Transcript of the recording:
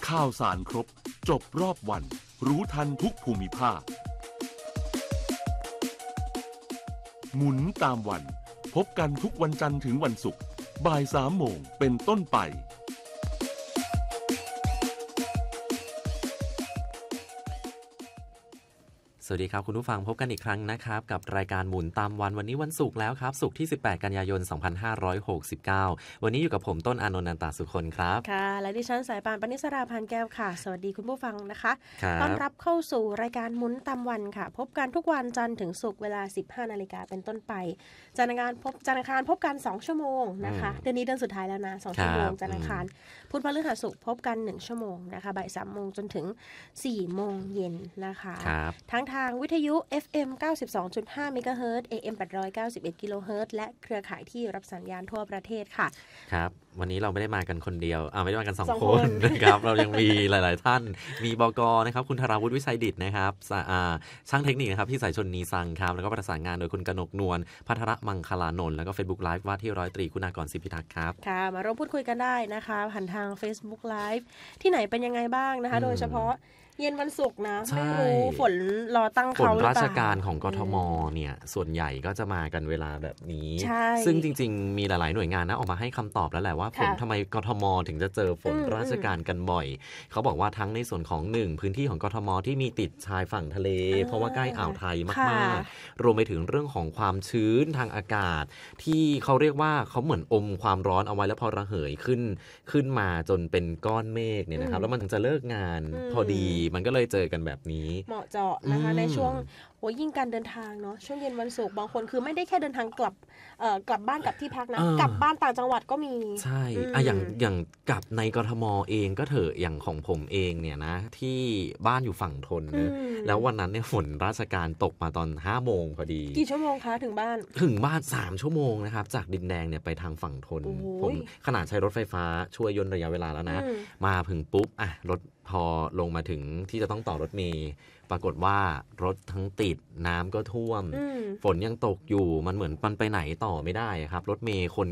ข่าวสารครบจบรอบวันรู้ทันทุกภูมิภาคหมุนตามวันพบกันทุกวันจันทร์ถึงวันศุกร์บ่าย 3 โมงเป็นต้นไปสวัสดีครับคุณผู้ฟังพบกันอีกครั้งนะครับกับรายการหมุนตามวันวันนี้วันศุกร์แล้วครับศุกร์ที่18กันยายน2569วันนี้อยู่กับผมต้นอานนท์ นันตสุคนครับค่ะและดิฉันสายป่านปณิสราพานแก้วค่ะสวัสดีคุณผู้ฟังนะคะต้อนรับเข้าสู่รายการหมุนตามวันค่ะพบกันทุกวันจันทร์ถึงศุกร์เวลา 15 นาฬิกาเป็นต้นไปจันทร์อังคารพบกัน2ชั่วโมงนะคะเดือนนี้เดือนสุดท้ายแล้วนะ2ชั่วโมงจันทร์อังคารพุธพฤหัสศุกร์พบกัน1ชั่วโมงนะคะบ่าย 3 โมงจนถึง4 โมงเย็นนะคะทั้งทางวิทยุ FM 92.5 เมกะเฮิรตซ์ AM 891 กิโลเฮิรตซ์และเครือข่ายที่รับสัญญาณทั่วประเทศค่ะครับวันนี้เราไม่ได้มากันคนเดียวไม่ได้มากัน2 คนนะครับเรายังมีหลายๆท่านมีบก.นะครับคุณธราวุฒิวิชัยดิษฐ์นะครับช่างเทคนิคนะครับพี่สายชนนีซังครับแล้วก็ประสานงานโดยคุณกนกนวลภัทรมังคลานนท์แล้วก็ Facebook Live ว่าที่100 ตรีคุณากรศิพิทักษ์ครับค่ะมาร่วมพูดคุยกันได้นะคะผ่านทาง Facebook Live ที่ไหนเป็นยังไงบ้างนะคะโดยเฉพาะเย็นวันศุกร์นะไม่รู้ฝนรอตั้งเขาหรือเปล่าฝนราชการของกทมเนี่ยส่วนใหญ่ก็จะมากันเวลาแบบนี้ซึ่งจริงๆมีหลายๆหน่วยงานนะออกมาให้คำตอบแล้วแหละว่าฝนทำไมกทมถึงจะเจอฝนราชการกันบ่อยเขาบอกว่าทั้งในส่วนของ1พื้นที่ของกทมที่มีติดชายฝั่งทะเลเพราะว่าใกล้อ่าวไทยมากๆรวมไปถึงเรื่องของความชื้นทางอากาศที่เขาเรียกว่าเขาเหมือนอมความร้อนเอาไว้แล้วพอระเหยขึ้นมาจนเป็นก้อนเมฆเนี่ยนะครับแล้วมันถึงจะเลิกงานพอดีมันก็เลยเจอกันแบบนี้เหมาะเจาะนะคะในช่วงยิ่งการเดินทางเนาะช่วงเย็นวันศุกร์บางคนคือไม่ได้แค่เดินทางกลับบ้านกลับที่พักนะกลับบ้านต่างจังหวัดก็มีใช่อย่างกลับในกทมเองก็เถอะอย่างของผมเองเนี่ยนะที่บ้านอยู่ฝั่งทนนะแล้ววันนั้นเนี่ยฝนราชการตกมาตอน 5 โมงพอดีกี่ชั่วโมงคะถึงบ้าน 3 ชั่วโมงนะครับจากดินแดงเนี่ยไปทางฝั่งทนผมขนาดใช้รถไฟฟ้าช่วยย่นระยะเวลาแล้วนะมาถึงปุ๊บรถพอลงมาถึงที่จะต้องต่อรถเมล์ปรากฏว่ารถทั้งติดน้ำก็ท่วมฝนยังตกอยู่มันเหมือนมันไปไหนต่อไม่ได้ครับรถเมล์คน